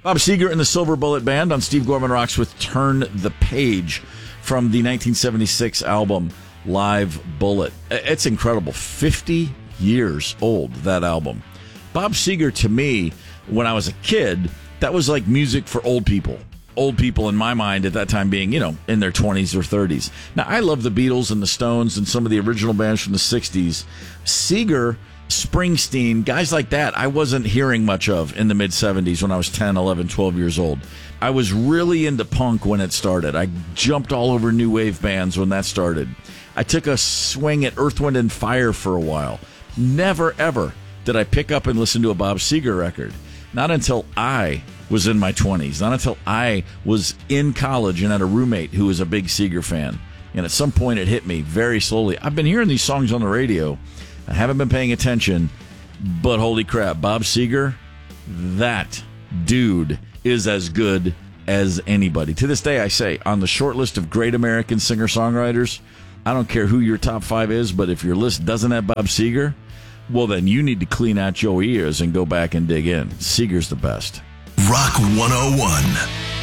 Bob Seger and the Silver Bullet Band on Steve Gorman Rocks with Turn the Page from the 1976 album Live Bullet. It's incredible. 50 years old, that album. Bob Seger, to me, when I was a kid, that was like music for old people. Old people, in my mind, at that time being, in their 20s or 30s. Now, I love the Beatles and the Stones and some of the original bands from the 60s. Seger, Springsteen, guys like that, I wasn't hearing much of in the mid-70s when I was 10, 11, 12 years old. I was really into punk when it started. I jumped all over new wave bands when that started. I took a swing at Earth, Wind, and Fire for a while. Never, ever did I pick up and listen to a Bob Seger record. Not until I was in my 20s. Not until I was in college and had a roommate who was a big Seger fan. And at some point it hit me very slowly. I've been hearing these songs on the radio. I haven't been paying attention, but holy crap, Bob Seger, that dude is as good as anybody. To this day, I say, on the short list of great American singer-songwriters, I don't care who your top 5 is, but if your list doesn't have Bob Seger, well, then you need to clean out your ears and go back and dig in. Seger's the best. Rock 101.